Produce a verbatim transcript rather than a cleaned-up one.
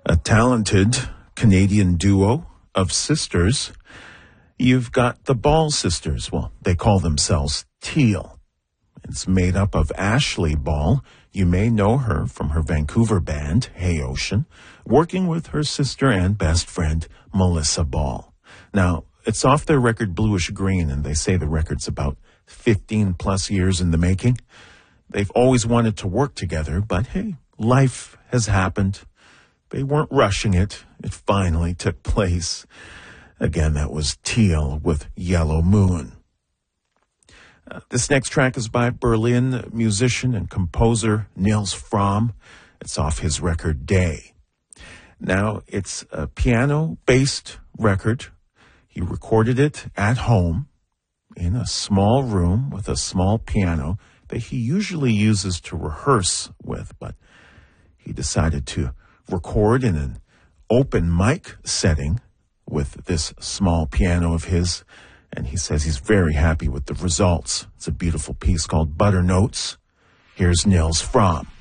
A talented Canadian duo of sisters. You've got the Ball sisters. Well, they call themselves Teal. It's made up of Ashley Ball. You may know her from her Vancouver band, Hey Ocean, working with her sister and best friend, Melissa Ball. Now, it's off their record Bluish Green, and they say the record's about fifteen plus years in the making. They've always wanted to work together, but hey, life has happened. They weren't rushing it. It finally took place. Again, that was Teal with Yellow Moon. Uh, this next track is by Berlin musician and composer Nils Frahm. It's off his record Day. Now, it's a piano-based record. He recorded it at home in a small room with a small piano that he usually uses to rehearse with, but he decided to record in an open mic setting with this small piano of his, and he says he's very happy with the results. It's a beautiful piece called Butter Notes. Here's Nils Frahm.